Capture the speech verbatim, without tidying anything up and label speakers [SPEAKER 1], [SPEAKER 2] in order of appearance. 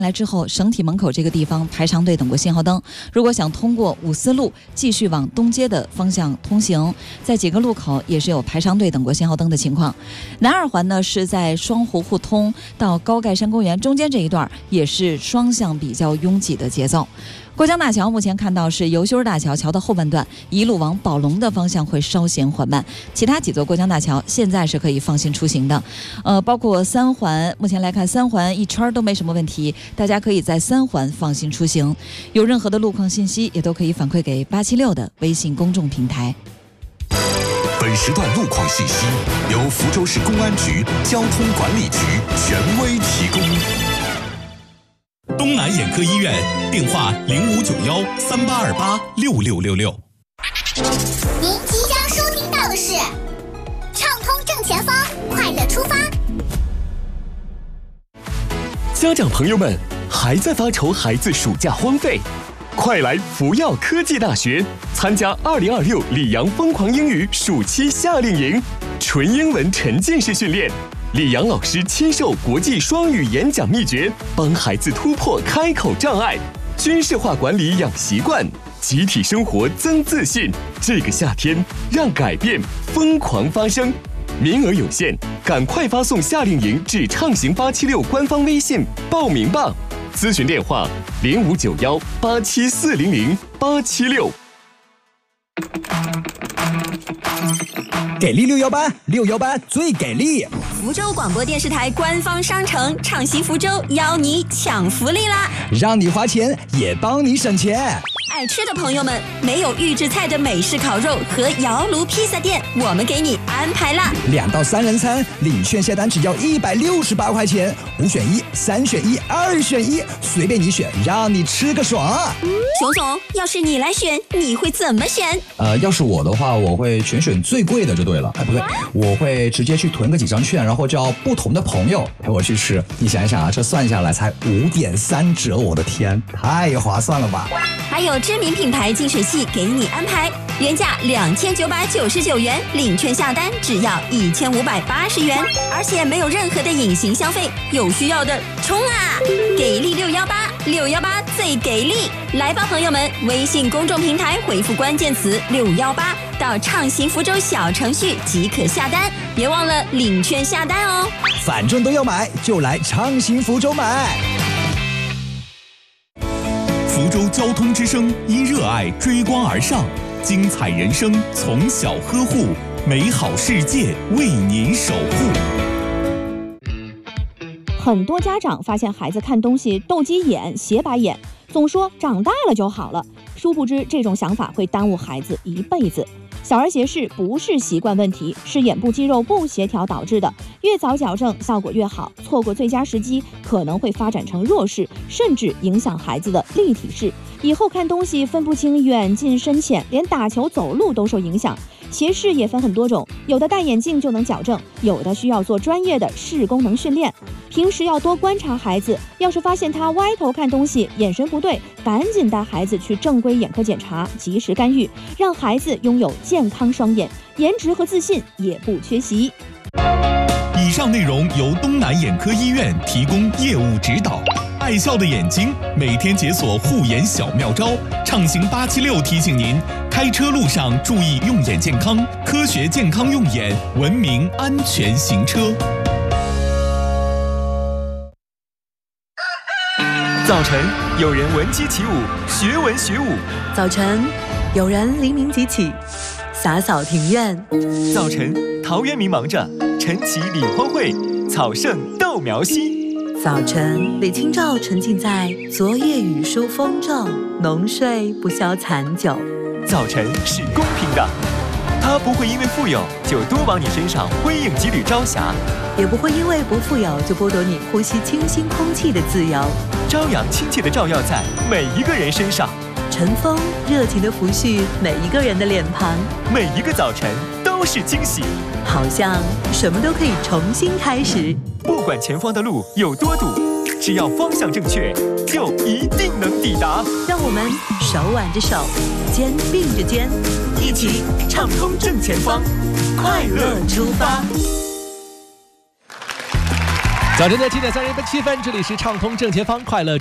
[SPEAKER 1] 来之后，省体门口这个地方排长队等过信号灯。如果想通过五四路继续往东街的方向通行，在几个路口也是有排长队等过信号灯的情况。南二环呢是在双湖互通到高盖山公园中间这一段，也是双向比较拥挤的节奏。过江大桥目前看到是由修大桥桥的后半段一路往宝龙的方向会稍显缓慢，其他几座过江大桥现在是可以放心出行的。呃，包括三环，目前来看三环一圈都没什么问题，大家可以在三环放心出行。有任何的路况信息也都可以反馈给八七六的微信公众平台。
[SPEAKER 2] 本时段路况信息由福州市公安局交通管理局权威提供。
[SPEAKER 3] 东南眼科医院电话零五九幺三八二八六六六六。
[SPEAKER 4] 您即将收听到的是畅通正前方，快乐出发。
[SPEAKER 5] 家长朋友们，还在发愁孩子暑假荒废？快来福耀科技大学参加二零二六里昂疯狂英语暑期夏令营，纯英文沉浸式训练。李阳老师亲授国际双语演讲秘诀，帮孩子突破开口障碍，军事化管理养习惯，集体生活增自信。这个夏天，让改变疯狂发生。名额有限，赶快发送夏令营至畅行八七六官方微信报名吧。咨询电话零五九幺八七四零零八七六。
[SPEAKER 6] 给力六幺八，六幺八最给力！
[SPEAKER 7] 福州广播电视台官方商城畅行福州邀你抢福利啦！
[SPEAKER 6] 让你花钱也帮你省钱。
[SPEAKER 7] 爱吃的朋友们，没有预制菜的美式烤肉和窑炉披萨店，我们给你安排啦！
[SPEAKER 6] 两到三人餐，领券下单只要一百六十八块钱，五选一，三选一，二选一，随便你选，让你吃个爽。
[SPEAKER 7] 熊总，要是你来选，你会怎么选？
[SPEAKER 8] 呃，要是我的话，我会全选最贵的就对了。哎，不对，我会直接去囤个几张券，然后叫不同的朋友陪我去吃。你想一想啊，这算下来才五点三折，我的天，太划算了吧！
[SPEAKER 7] 还有知名品牌净水器给你安排，原价两千九百九十九元，领券下单只要一千五百八十元，而且没有任何的隐形消费，有需要的冲啊！给力六幺八，六幺八最给力！来吧，朋友们，微信公众平台回复关键词六幺八到畅行福州小程序即可下单，别忘了领券下单哦。
[SPEAKER 6] 反正都要买，就来畅行福州买。
[SPEAKER 3] 福州交通之声因热爱追光而上，精彩人生从小呵护，美好世界为您守护。
[SPEAKER 9] 很多家长发现孩子看东西斗鸡眼、斜白眼，总说长大了就好了，殊不知这种想法会耽误孩子一辈子。小儿斜视不是习惯问题，是眼部肌肉不协调导致的，越早矫正效果越好，错过最佳时机可能会发展成弱视，甚至影响孩子的立体视，以后看东西分不清远近深浅，连打球走路都受影响。斜视也分很多种，有的戴眼镜就能矫正，有的需要做专业的视功能训练。平时要多观察孩子，要是发现他歪头看东西，眼神不对，赶紧带孩子去正规眼科检查，及时干预，让孩子拥有健康双眼，颜值和自信也不缺席。
[SPEAKER 3] 以上内容由东南眼科医院提供业务指导。爱笑的眼睛，每天解锁护眼小妙招。畅行八七六提醒您，开车路上注意用眼健康，科学健康用眼，文明安全行车。
[SPEAKER 10] 早晨，有人闻鸡起舞，学文学武；
[SPEAKER 11] 早晨，有人黎明即起，洒扫庭院；
[SPEAKER 10] 早晨，陶渊明忙着晨起理荒秽，草盛豆苗稀；
[SPEAKER 11] 早晨，李清照沉浸在昨夜雨疏风骤，浓睡不消残酒。
[SPEAKER 10] 早晨是公平的，它不会因为富有就多往你身上辉映几缕朝霞，
[SPEAKER 11] 也不会因为不富有就剥夺你呼吸清新空气的自由。
[SPEAKER 10] 朝阳亲切地照耀在每一个人身上，
[SPEAKER 11] 晨风热情地抚恤每一个人的脸庞，
[SPEAKER 10] 每一个早晨都是惊喜，
[SPEAKER 11] 好像什么都可以重新开始。
[SPEAKER 10] 不管前方的路有多堵，只要方向正确，就一定能抵达。
[SPEAKER 11] 让我们手挽着手，肩并着肩，一起畅通正前方，快乐出发。
[SPEAKER 12] 早晨的七点三十七分，这里是畅通正前方快乐